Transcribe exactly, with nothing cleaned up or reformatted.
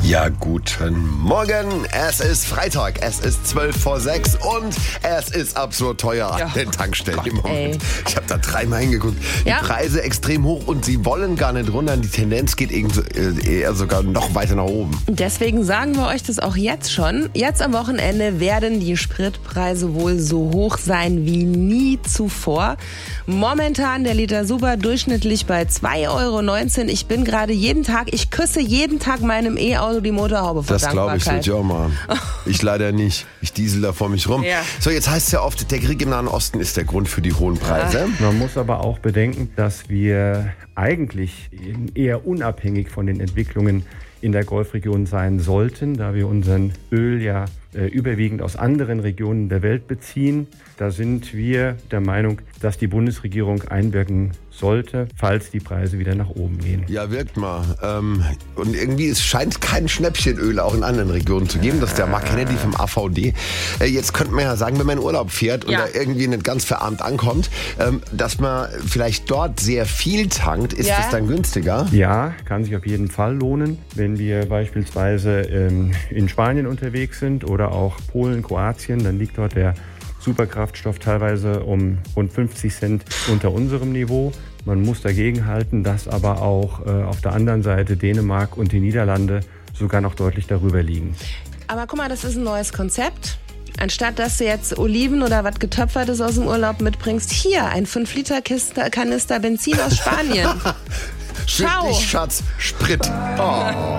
Ja, guten Morgen. Es ist Freitag, es ist zwölf vor sechs und es ist absurd teuer Ja. an den Tankstellen Gott, im Moment. ey. Ich habe da dreimal hingeguckt. Ja. Die Preise extrem hoch und sie wollen gar nicht runter. Die Tendenz geht irgend- äh, eher sogar noch weiter nach oben. Deswegen sagen wir euch das auch jetzt schon. Jetzt am Wochenende werden die Spritpreise wohl so hoch sein wie nie zuvor. Momentan der Liter Super durchschnittlich bei zwei Euro neunzehn. Ich bin gerade jeden Tag, ich küsse jeden Tag meinem E-Auto die Motorhaube vor Das glaube ich, Dankbarkeit. sollte ich auch machen. Ich leider nicht. Ich diesel da vor mich rum. Ja. So, jetzt heißt es ja oft, der Krieg im Nahen Osten ist der Grund für die hohen Preise. Man muss aber auch bedenken, dass wir eigentlich eher unabhängig von den Entwicklungen in der Golfregion sein sollten, da wir unseren Öl ja äh, überwiegend aus anderen Regionen der Welt beziehen. Da sind wir der Meinung, dass die Bundesregierung einwirken sollte, falls die Preise wieder nach oben gehen. Ja, wirkt mal. Ähm, und irgendwie, es scheint kein Schnäppchenöl auch in anderen Regionen zu geben. Das ist der Mark Kennedy vom A V D. Äh, jetzt könnte man ja sagen, wenn man in Urlaub fährt und Ja. da irgendwie nicht ganz verarmt ankommt, ähm, dass man vielleicht dort sehr viel tankt. Ist Ja. das dann günstiger? Ja, kann sich auf jeden Fall lohnen, wenn wir beispielsweise ähm, in Spanien unterwegs sind oder auch Polen, Kroatien, dann liegt dort der Superkraftstoff teilweise um rund fünfzig Cent unter unserem Niveau. Man muss dagegen halten, dass aber auch äh, auf der anderen Seite Dänemark und die Niederlande sogar noch deutlich darüber liegen. Aber guck mal, das ist ein neues Konzept. Anstatt dass du jetzt Oliven oder was Getöpfertes aus dem Urlaub mitbringst, hier ein fünf Liter Kanister Benzin aus Spanien. Stimmt Ciao. nicht, Schatz. Sprit. Oh.